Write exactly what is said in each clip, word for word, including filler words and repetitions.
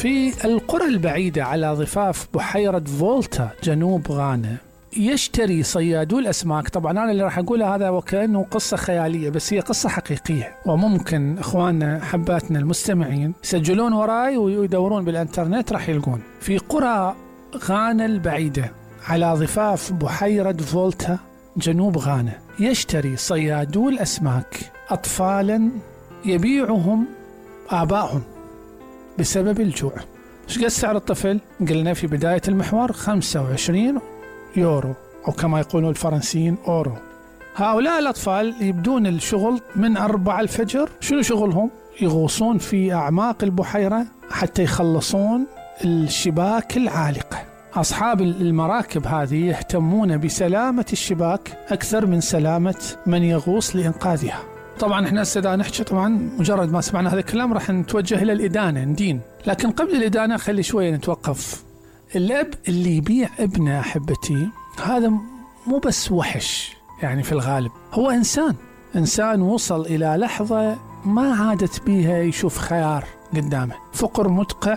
في القرى البعيدة على ضفاف بحيرة فولتا جنوب غانا يشتري صيادو الأسماك، طبعا أنا اللي راح أقوله هذا وكأنه قصة خيالية بس هي قصة حقيقية، وممكن إخواننا حباتنا المستمعين يسجلون وراي ويدورون بالإنترنت راح يلقون. في قرى غانا البعيدة على ضفاف بحيرة فولتا جنوب غانا يشتري صيادو الأسماك أطفالا يبيعهم آبائهم بسبب الجوع. ايش قد سعر الطفل؟ قلنا في بداية المحور خمسة وعشرين يورو، أو كما يقولون الفرنسيين أورو. هؤلاء الأطفال يبدون الشغل من أربعة الفجر. شنو شغلهم؟ يغوصون في أعماق البحيرة حتى يخلصون الشباك العالقة. أصحاب المراكب هذه يهتمون بسلامة الشباك أكثر من سلامة من يغوص لإنقاذها. طبعا احنا هسه نحكي، طبعا مجرد ما سمعنا هذا الكلام راح نتوجه إلى الإدانة ندين، لكن قبل الإدانة خلي شوية نتوقف. الأب اللي يبيع ابنه أحبتي هذا مو بس وحش، يعني في الغالب هو إنسان إنسان وصل إلى لحظة ما عادت بيها يشوف خيار قدامه، فقر مدقع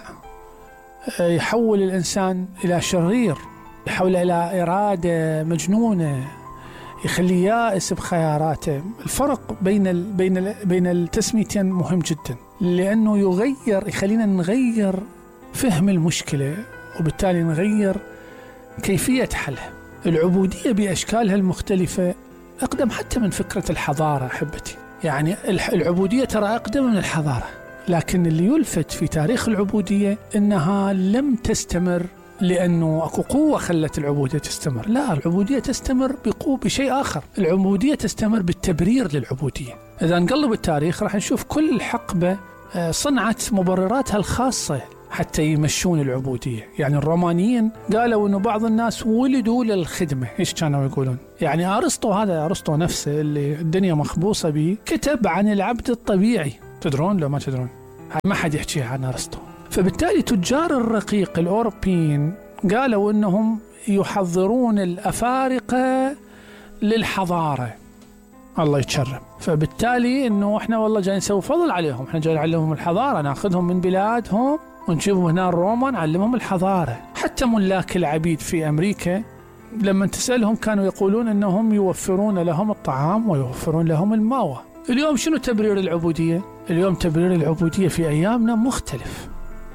يحول الإنسان إلى شرير، يحول إلى إرادة مجنونة، يخليه يائس بخياراته. الفرق بين ال بين ال بين التسميتين مهم جدا، لأنه يغير يخلينا نغير فهم المشكلة وبالتالي نغير كيفية حلها. العبودية بأشكالها المختلفة أقدم حتى من فكرة الحضارة أحبتي، يعني العبودية ترى أقدم من الحضارة، لكن اللي يلفت في تاريخ العبودية إنها لم تستمر لأنه أكو قوة خلت العبودية تستمر، لا، العبودية تستمر بقوة بشيء آخر. العبودية تستمر بالتبرير للعبودية. إذا نقلب التاريخ راح نشوف كل حقبة صنعت مبرراتها الخاصة حتى يمشون العبودية. يعني الرومانيين قالوا إنه بعض الناس ولدوا للخدمة، إيش كانوا يقولون؟ يعني أرسطو، هذا أرسطو نفسه اللي الدنيا مخبوصة به، كتب عن العبد الطبيعي. تدرون لو ما تدرون؟ ما حد يحكي عن أرسطو. فبالتالي تجار الرقيق الأوروبيين قالوا إنهم يحضرون الأفارقة للحضارة، الله يتشرب. فبالتالي إنه إحنا والله جاي نسوي فضل عليهم، إحنا جاي نعلمهم الحضارة، ناخذهم من بلادهم ونجيبهم هنا روما نعلمهم الحضارة. حتى ملاك العبيد في أمريكا لما تسألهم كانوا يقولون إنهم يوفرون لهم الطعام ويوفرون لهم الماوى. اليوم شنو تبرير العبودية؟ اليوم تبرير العبودية في أيامنا مختلف.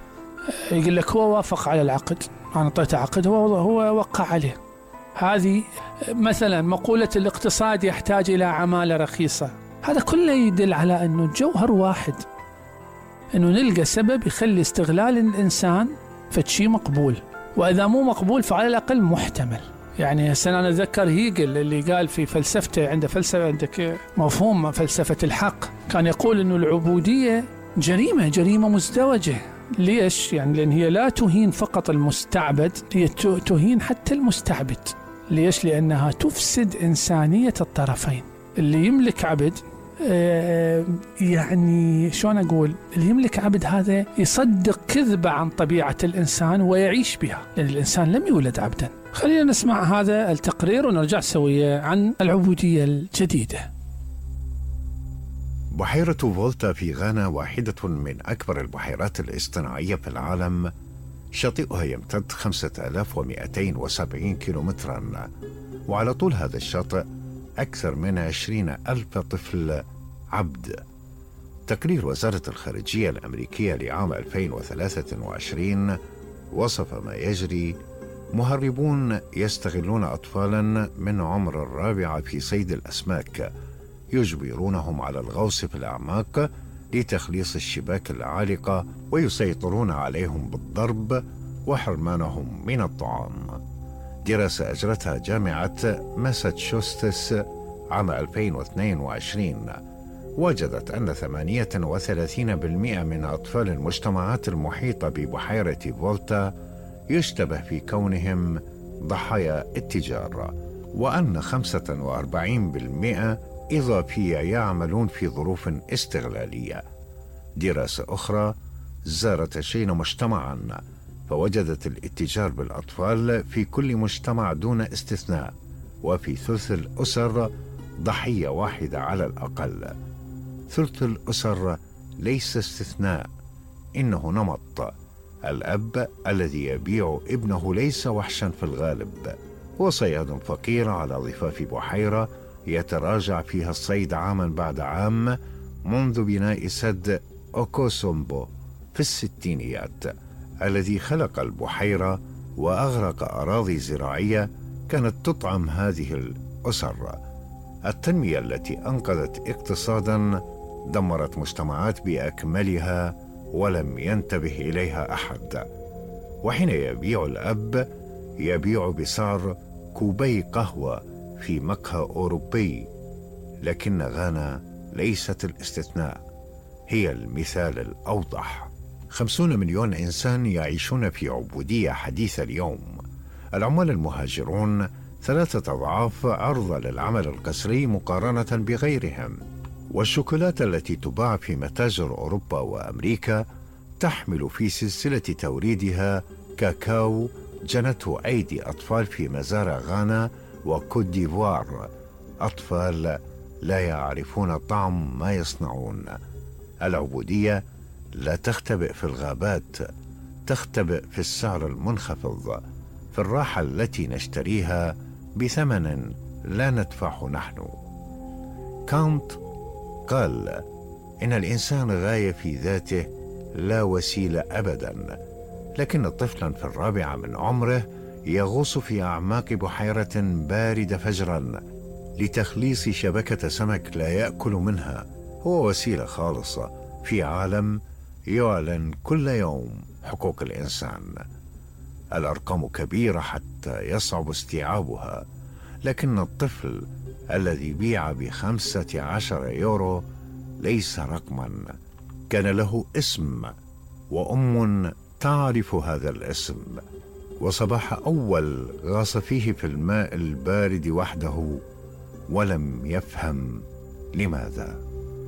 يقول لك هو وافق على العقد، أنا أعطيته عقد هو هو وقع عليه. هذه مثلا مقولة الاقتصاد يحتاج إلى عمالة رخيصة، هذا كله يدل على أنه الجوهر واحد، أنه نلقى سبب يخلي استغلال الإنسان فشي مقبول، وإذا مو مقبول فعلى الأقل محتمل. يعني هسه أنا أتذكر هيجل اللي قال في فلسفته، عنده فلسفة، عندك مفهوم فلسفة الحق، كان يقول أنه العبودية جريمة جريمة مزدوجة. ليش؟ يعني لأن هي لا تهين فقط المستعبد، هي تهين حتى المستعبد. ليش؟ لأنها تفسد إنسانية الطرفين. اللي يملك عبد آه يعني شلون أقول، اللي يملك عبد هذا يصدق كذبة عن طبيعة الإنسان ويعيش بها، لأن الإنسان لم يولد عبدا. خلينا نسمع هذا التقرير ونرجع سوية عن العبودية الجديدة. بحيرة فولتا في غانا واحدة من أكبر البحيرات الاصطناعية في العالم، شاطئها يمتد خمسة آلاف ومئتين وسبعين كيلومترا، وعلى طول هذا الشاطئ أكثر من عشرين ألف طفل عبد. تقرير وزارة الخارجية الأمريكية لعام ألفين وثلاثة وعشرين وصف ما يجري: مهربون يستغلون أطفالا من عمر الرابعة في صيد الأسماك، يجبرونهم على الغوص في الأعماق لتخليص الشباك العالقة، ويسيطرون عليهم بالضرب وحرمانهم من الطعام. دراسة أجرتها جامعة ماساتشوستس عام ألفين واثنين وعشرين وجدت أن ثمانية وثلاثين بالمئة من أطفال المجتمعات المحيطة ببحيرة فولتا يشتبه في كونهم ضحايا التجار، وأن خمسة وأربعين بالمئة إضافية يعملون في ظروف استغلالية. دراسة أخرى زارت عشرين مجتمعاً فوجدت الاتجار بالأطفال في كل مجتمع دون استثناء، وفي ثلث الأسر ضحية واحدة على الأقل. ثلث الأسر ليس استثناء، إنه نمط. الأب الذي يبيع ابنه ليس وحشا في الغالب، هو صياد فقير على ضفاف بحيرة يتراجع فيها الصيد عاما بعد عام منذ بناء سد أوكوسومبو في الستينيات، الذي خلق البحيرة وأغرق أراضي زراعية كانت تطعم هذه الأسر. التنمية التي أنقذت اقتصادا دمرت مجتمعات بأكملها ولم ينتبه إليها أحد. وحين يبيع الأب يبيع بسعر كوبي قهوة في مقهى أوروبي، لكن غانا ليست الاستثناء، هي المثال الأوضح. خمسون مليون إنسان يعيشون في عبودية حديث اليوم. العمال المهاجرون ثلاثة أضعاف عرضة للعمل القسري مقارنة بغيرهم. والشوكولاتة التي تباع في متاجر أوروبا وأمريكا تحمل في سلسلة توريدها كاكاو جنته أيدي أطفال في مزارع غانا وكوت ديفوار، أطفال لا يعرفون طعم ما يصنعون. العبودية لا تختبئ في الغابات، تختبئ في السعر المنخفض، في الراحة التي نشتريها بثمن لا ندفعه نحن. كانت قال إن الإنسان غاية في ذاته لا وسيلة أبدا، لكن طفلا في الرابعة من عمره يغوص في أعماق بحيرة باردة فجرا لتخليص شبكة سمك لا يأكل منها هو وسيلة خالصة في عالم يعلن كل يوم حقوق الإنسان. الأرقام كبيرة حتى يصعب استيعابها، لكن الطفل الذي بيع بخمسة عشر يورو ليس رقما، كان له اسم وأم تعرف هذا الاسم. وصباح أول غاص فيه في الماء البارد وحده ولم يفهم لماذا.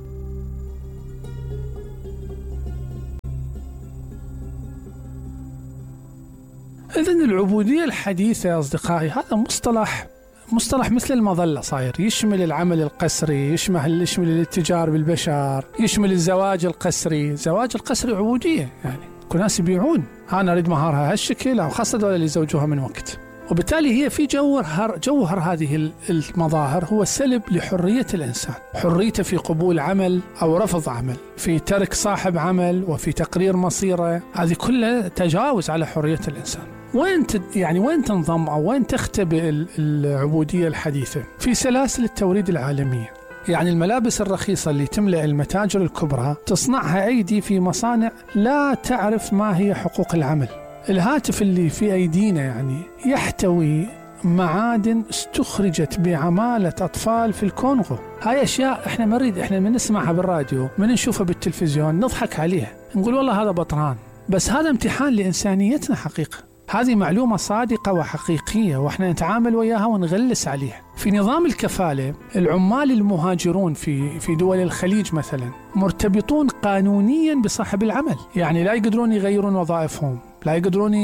إذن العبودية الحديثة يا أصدقائي هذا مصطلح مصطلح مثل المظلة، صاير يشمل العمل القسري، يشمل يشمل الاتجار بالبشر، يشمل الزواج القسري. الزواج القسري عبودية، يعني كل ناس يبيعون، أنا أريد مهارها هالشكل، أو خاصة دول اللي يزوجوها من وقت. وبالتالي هي في جوهر جوهر هذه المظاهر هو سلب لحرية الإنسان، حريته في قبول عمل أو رفض عمل، في ترك صاحب عمل وفي تقرير مصيره. هذه كلها تجاوز على حرية الإنسان. وين يعني وين تنضم أو وين تختبئ العبودية الحديثة؟ في سلاسل التوريد العالمية. يعني الملابس الرخيصة اللي تملأ المتاجر الكبرى تصنعها أيدي في مصانع لا تعرف ما هي حقوق العمل. الهاتف اللي في أيدينا يعني يحتوي معادن استخرجت بعمالة أطفال في الكونغو. هاي أشياء إحنا ما نريد، إحنا من نسمعها بالراديو، من نشوفها بالتلفزيون نضحك عليها، نقول والله هذا بطران، بس هذا امتحان لإنسانيتنا حقيقة. هذه معلومة صادقة وحقيقية وإحنا نتعامل وياها ونغلس عليها. في نظام الكفالة العمال المهاجرون في في دول الخليج مثلا مرتبطون قانونيا بصاحب العمل، يعني لا يقدرون يغيرون وظائفهم، لا يقدرون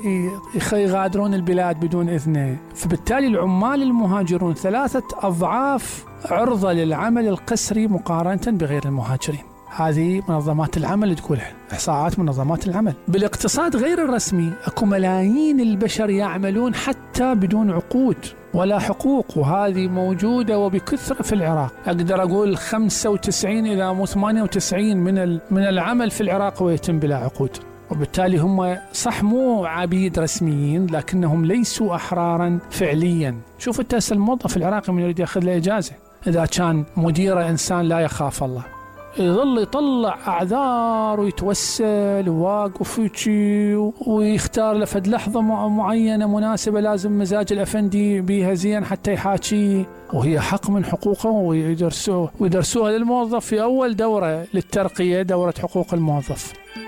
يغادرون البلاد بدون إذنه. فبالتالي العمال المهاجرون ثلاثة أضعاف عرضة للعمل القسري مقارنة بغير المهاجرين. هذه منظمات العمل تقولها، إحصاءات منظمات العمل. بالاقتصاد غير الرسمي أكو ملايين البشر يعملون حتى بدون عقود ولا حقوق، وهذه موجودة وبكثرة في العراق. أقدر أقول خمسة وتسعين إلى مو ثمانية وتسعين من من العمل في العراق ويتم بلا عقود. وبالتالي هم صح مو عبيد رسميين لكنهم ليسوا أحرارا فعليا. شوف التأس الموظف العراقي من يريد يأخذ له إجازة إذا كان مديره إنسان لا يخاف الله، يظل يطلع أعذار ويتوسل وواقف ويجي ويختار لفد لحظة معينة مناسبة لازم مزاج الأفندي بيها زين حتى يحاكي، وهي حق من حقوقه ويدرسوه ويدرسوها للموظف في أول دورة للترقية، دورة حقوق الموظف.